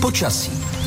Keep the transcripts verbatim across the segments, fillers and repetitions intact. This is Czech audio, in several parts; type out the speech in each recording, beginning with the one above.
Počasí.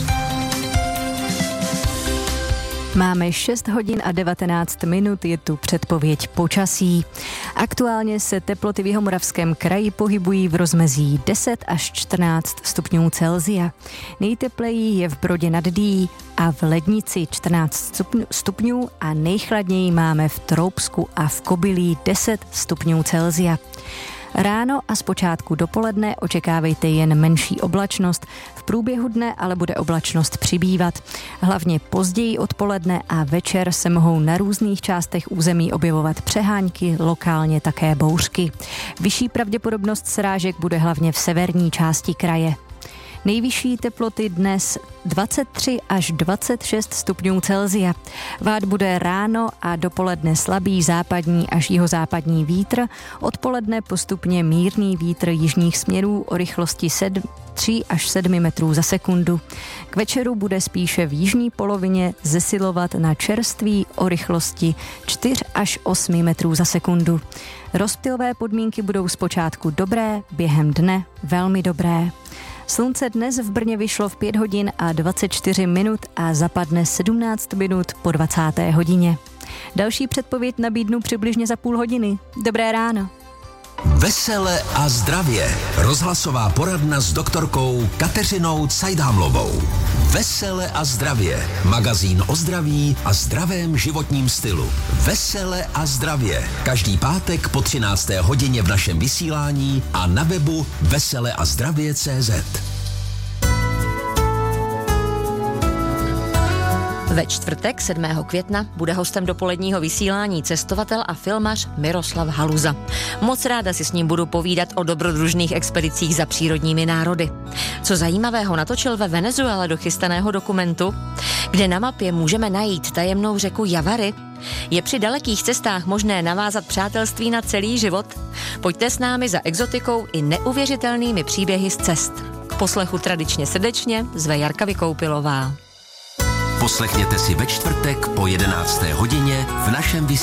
Máme šest hodin a devatenáct minut, je tu předpověď počasí. Aktuálně se teploty v Jihomoravském kraji pohybují v rozmezí deset až čtrnáct stupňů Celsia. Nejtepleji je v Brodě nad Dyjí a v Lednici čtrnáct stupňů a nejchladněji máme v Troubsku a v Kobylí deset stupňů Celsia. Ráno a zpočátku dopoledne očekávejte jen menší oblačnost, v průběhu dne ale bude oblačnost přibývat. Hlavně později odpoledne a večer se mohou na různých částech území objevovat přehánky, lokálně také bouřky. Vyšší pravděpodobnost srážek bude hlavně v severní části kraje. Nejvyšší teploty dnes dvacet tři až dvacet šest stupňů Celsia. Vát bude ráno a dopoledne slabý západní až jihozápadní vítr, odpoledne postupně mírný vítr jižních směrů o rychlosti tři až sedm metrů za sekundu. K večeru bude spíše v jižní polovině zesilovat na čerství o rychlosti čtyři až osm metrů za sekundu. Rozptylové podmínky budou zpočátku dobré, během dne velmi dobré. Slunce dnes v Brně vyšlo v pět hodin a dvacet čtyři minut a zapadne sedmnáct minut po dvacáté hodině. Další předpověď nabídnu přibližně za půl hodiny. Dobré ráno. Vesele a zdravě. Rozhlasová poradna s doktorkou Kateřinou Cajdámlovou. Vesele a zdravě. Magazín o zdraví a zdravém životním stylu. Vesele a zdravě. Každý pátek po třinácté hodině v našem vysílání a na webu veseleazdravě tečka cé zet. Ve čtvrtek sedmého května bude hostem dopoledního vysílání cestovatel a filmař Miroslav Haluza. Moc ráda si s ním budu povídat o dobrodružných expedicích za přírodními národy. Co zajímavého natočil ve Venezuele do chystaného dokumentu, kde na mapě můžeme najít tajemnou řeku Javary? Je při dalekých cestách možné navázat přátelství na celý život? Pojďte s námi za exotikou i neuvěřitelnými příběhy z cest. K poslechu tradičně srdečně zve Jarka Vykoupilová. Poslechněte si ve čtvrtek po jedenácté hodině v našem vysílání.